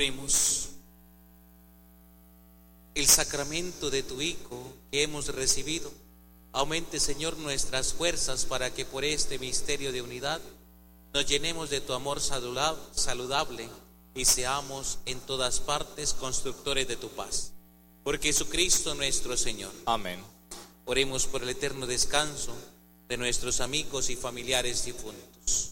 Oremos. El sacramento de tu Hijo que hemos recibido aumente, Señor, nuestras fuerzas para que por este misterio de unidad nos llenemos de tu amor saludable y seamos en todas partes constructores de tu paz. Por Jesucristo nuestro Señor. Amén. Oremos por el eterno descanso de nuestros amigos y familiares difuntos.